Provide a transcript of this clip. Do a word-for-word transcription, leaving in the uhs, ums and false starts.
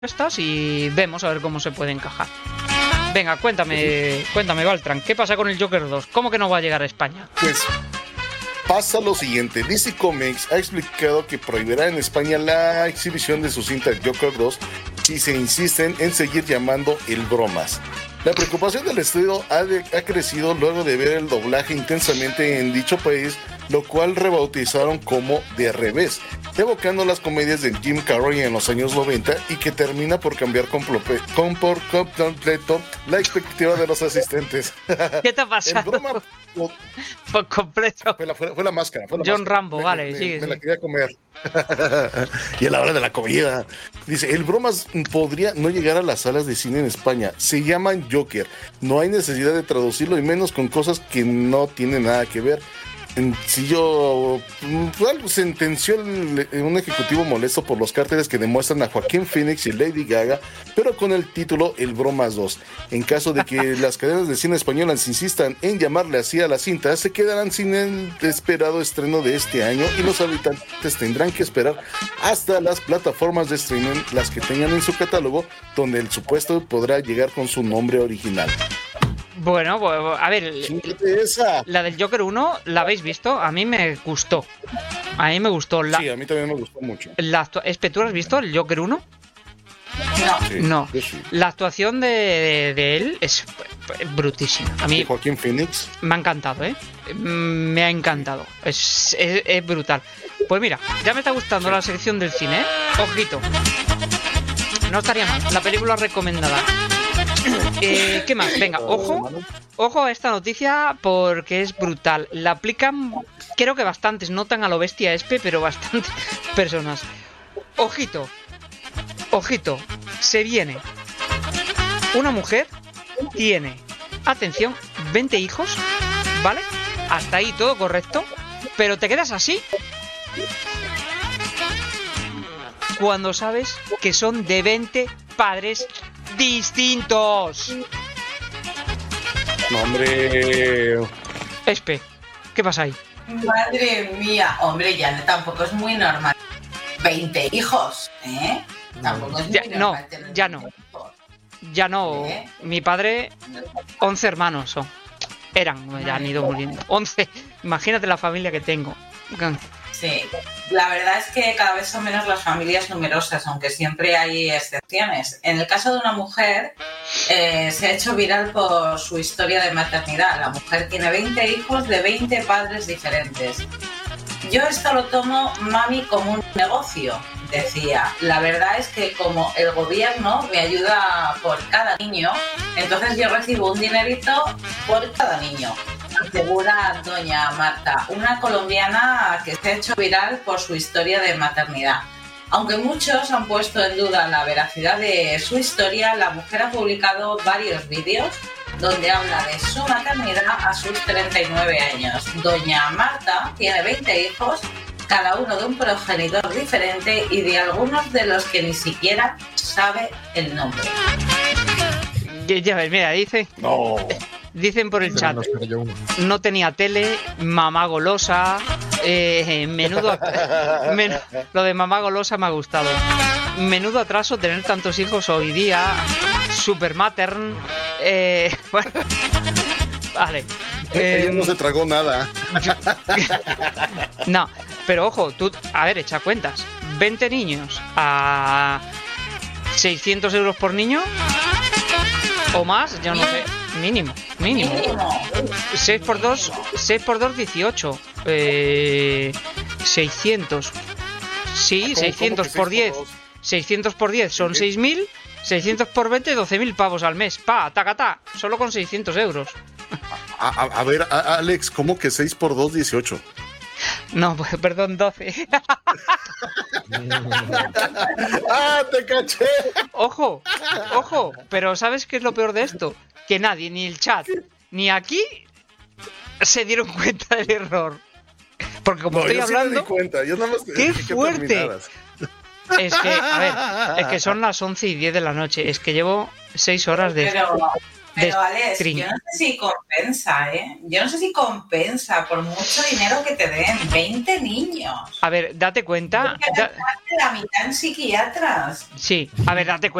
estas y vemos a ver cómo se puede encajar. Venga, cuéntame, cuéntame, Baltran, ¿qué pasa con el Joker dos? ¿Cómo que no va a llegar a España? Pues pasa lo siguiente, D C Comics ha explicado que prohibirá en España la exhibición de su cinta Joker dos si se insisten en seguir llamando el bromas. La preocupación del estudio ha, de, ha crecido luego de ver el doblaje intensamente en dicho país, lo cual rebautizaron como De Revés, evocando las comedias de Jim Carrey en los años noventa y que termina por cambiar completo, con, por completo la expectativa de los asistentes. ¿Qué te ha pasado? Broma, por completo. Fue la, fue, fue la máscara. Fue la John máscara. Rambo, me, vale, me, sigue. Me sí. la quería comer. Y a la hora de la comida. Dice, el bromas podría no llegar a las salas de cine en España. Se llaman Joker. No hay necesidad de traducirlo y menos con cosas que no tienen nada que ver. Si yo algo sentenció el, un ejecutivo molesto por los cárteles que demuestran a Joaquín Phoenix y Lady Gaga, pero con el título El Bromas dos. En caso de que las cadenas de cine españolas insistan en llamarle así a la cinta, se quedarán sin el esperado estreno de este año y los habitantes tendrán que esperar hasta las plataformas de streaming, las que tengan en su catálogo, donde el supuesto podrá llegar con su nombre original. Bueno, pues, a ver, esa. La del Joker uno, ¿la habéis visto? A mí me gustó. A mí me gustó. La, sí, a mí también me gustó mucho. La Espe, ¿tú has visto el Joker uno? No. Sí, no. Sí. La actuación de, de, de él es brutísima. A mí ¿Y Joaquín Phoenix? Me ha encantado, ¿eh? Me ha encantado. Es, es, es brutal. Pues mira, ya me está gustando sí. la sección del cine, ¿eh? Ojito. No estaría mal. La película recomendada. Eh, ¿Qué más? Venga, ojo, ojo a esta noticia porque es brutal. La aplican, creo que bastantes, no tan a lo bestia Espe, pero bastantes personas. Ojito, ojito, se viene. Una mujer tiene, atención, veinte hijos, ¿vale? Hasta ahí todo correcto, pero te quedas así cuando sabes que son de veinte padres distintos. No, hombre. Espe, ¿qué pasa ahí? Madre mía, hombre, ya tampoco es muy normal. veinte hijos, ¿eh? Tampoco es muy ya, normal. No, ya no. Ya no. ¿Eh? Mi padre, once hermanos son. Eran, ya han ido muriendo. once. Imagínate la familia que tengo. Sí, la verdad es que cada vez son menos las familias numerosas, aunque siempre hay excepciones. En el caso de una mujer, eh, se ha hecho viral por su historia de maternidad. La mujer tiene veinte hijos de veinte padres diferentes. Yo esto lo tomo, mami, como un negocio, decía. La verdad es que como el gobierno me ayuda por cada niño, entonces yo recibo un dinerito por cada niño. Asegura doña Marta, una colombiana que se ha hecho viral por su historia de maternidad. Aunque muchos han puesto en duda la veracidad de su historia, la mujer ha publicado varios vídeos donde habla de su maternidad a sus treinta y nueve años. Doña Marta tiene veinte hijos, cada uno de un progenitor diferente y de algunos de los que ni siquiera sabe el nombre. Ya ves, mira, dice... No... Dicen por el chat, no tenía tele, mamá golosa, eh, menudo... men, lo de mamá golosa me ha gustado. Menudo atraso tener tantos hijos hoy día, super matern, eh, bueno, vale. Eh, no se tragó nada. No, pero ojo, tú, a ver, echa cuentas, veinte niños a seiscientos euros por niño o más, yo no sé. Mínimo, mínimo. seis por dos, seis por dos, dieciocho. Eh, seiscientos. Sí, seiscientos por diez. seiscientos por diez son seis mil. seiscientos por veinte, doce mil pavos al mes. Pa, tacatá. Solo con seiscientos euros. A, a, a ver, a, Alex, ¿cómo que seis por dos, dieciocho? No, pues, perdón, doce. ¡Ah, te caché! Ojo, ojo. Pero ¿sabes qué es lo peor de esto? Que nadie, ni el chat, ni aquí, se dieron cuenta del error. Porque como no, estoy yo hablando... Sí me di cuenta. Yo nada más ¡Qué fuerte! Que es que, a ver, es que son las once y diez de la noche. Es que llevo seis horas de... Pero, Pero Alex, Trin- yo no sé si compensa, ¿eh? Yo no sé si compensa por mucho dinero que te den. veinte niños. A ver, date cuenta. Hay que da- gastarte la mitad en psiquiatras. Sí, a ver, date cuenta.